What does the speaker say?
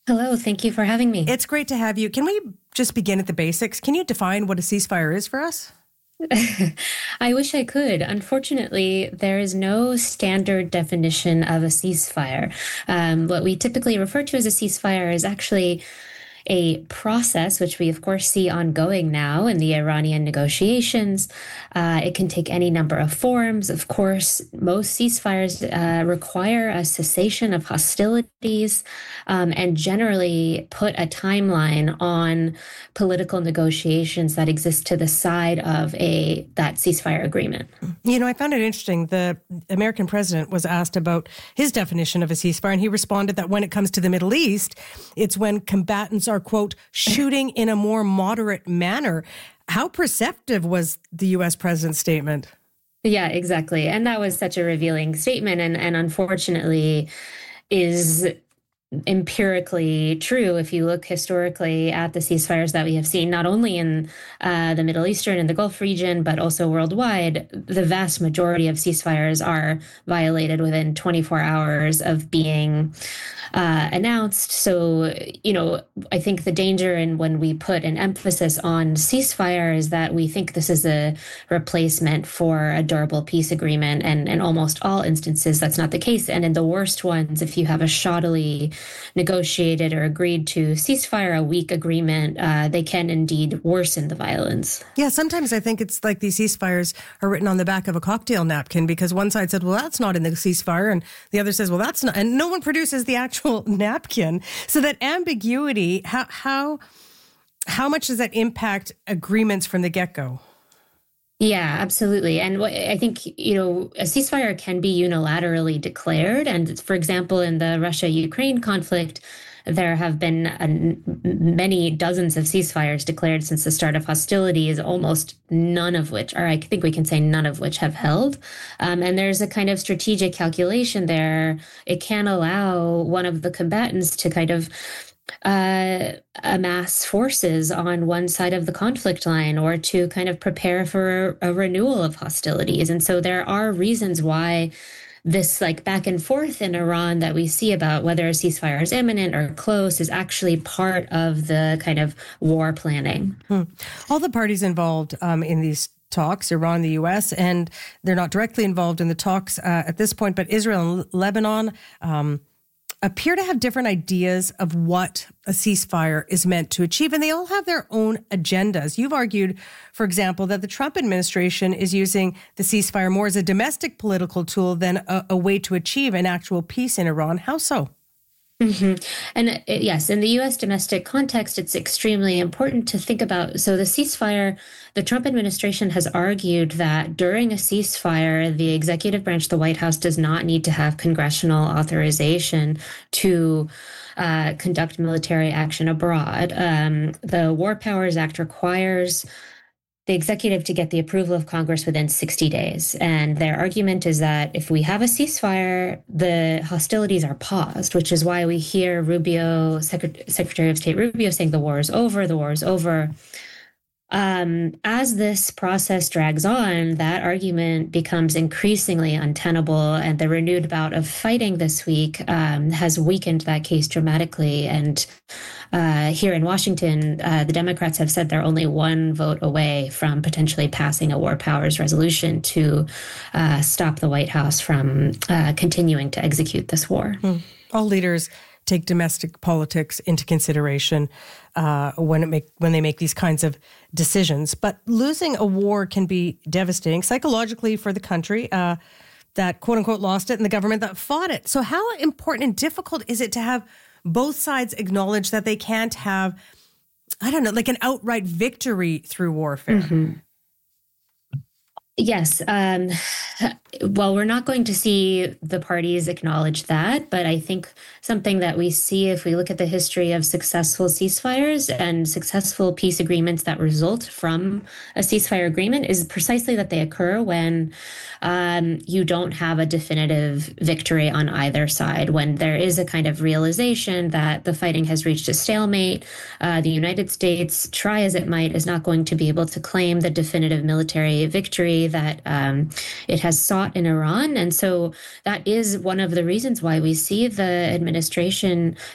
Hello, thank you for having me. It's great to have you. Can we just begin at the basics? Can you define what a ceasefire is for us? I wish I could. Unfortunately, there is no standard definition of a ceasefire. What we typically refer to as a ceasefire is actually a process, which we of course see ongoing now in the Iranian negotiations. It can take any number of forms. Of course, most ceasefires require a cessation of hostilities and generally put a timeline on political negotiations that exist to the side of that ceasefire agreement. You know, I found it interesting. The American president was asked about his definition of a ceasefire, and he responded that when it comes to the Middle East, it's when combatants are, quote, shooting in a more moderate manner. How perceptive was the U.S. president's statement? Yeah, exactly. And that was such a revealing statement, and unfortunately is empirically true if you look historically at the ceasefires that we have seen, not only in the Middle Eastern and the Gulf region, but also worldwide. The vast majority of ceasefires are violated within 24 hours of being announced. So, I think the danger in when we put an emphasis on ceasefire is that we think this is a replacement for a durable peace agreement. And in almost all instances, that's not the case. And in the worst ones, if you have a shoddily negotiated or agreed to ceasefire, a weak agreement, they can indeed worsen the violence. Yeah, sometimes I think it's like these ceasefires are written on the back of a cocktail napkin because one side said, well, that's not in the ceasefire, and the other says, well, that's not, and no one produces the actual napkin. So that ambiguity, how much does that impact agreements from the get-go? Yeah, absolutely. And I think, a ceasefire can be unilaterally declared. And for example, in the Russia-Ukraine conflict, there have been many dozens of ceasefires declared since the start of hostilities, almost none of which, or I think we can say none of which have held. And there's a kind of strategic calculation there. It can allow one of the combatants to kind of amass forces on one side of the conflict line or to kind of prepare for a renewal of hostilities. And so there are reasons why this like back and forth in Iran that we see about whether a ceasefire is imminent or close is actually part of the kind of war planning. All the parties involved in these talks, Iran, the U.S., and they're not directly involved in the talks at this point, but Israel and Lebanon appear to have different ideas of what a ceasefire is meant to achieve, and they all have their own agendas. You've argued, for example, that the Trump administration is using the ceasefire more as a domestic political tool than a way to achieve an actual peace in Iran. How so? Mm-hmm. And yes, in the U.S. domestic context, it's extremely important to think about. So the ceasefire, the Trump administration has argued that during a ceasefire, the executive branch, the White House, does not need to have congressional authorization to conduct military action abroad. The War Powers Act requires the executive to get the approval of Congress within 60 days. And their argument is that if we have a ceasefire, the hostilities are paused, which is why we hear Secretary of State Rubio saying the war is over, the war is over. As this process drags on, that argument becomes increasingly untenable, and the renewed bout of fighting this week has weakened that case dramatically. And here in Washington, the Democrats have said they're only one vote away from potentially passing a war powers resolution to stop the White House from continuing to execute this war. All leaders take domestic politics into consideration when they make these kinds of decisions. But losing a war can be devastating psychologically for the country that, quote unquote, lost it and the government that fought it. So how important and difficult is it to have both sides acknowledge that they can't have, I don't know, like an outright victory through warfare? Mm-hmm. Yes. Well, we're not going to see the parties acknowledge that, but I think something that we see if we look at the history of successful ceasefires and successful peace agreements that result from a ceasefire agreement is precisely that they occur when you don't have a definitive victory on either side, when there is a kind of realization that the fighting has reached a stalemate. The United States, try as it might, is not going to be able to claim the definitive military victory that it has sought in Iran. And so that is one of the reasons why we see the administration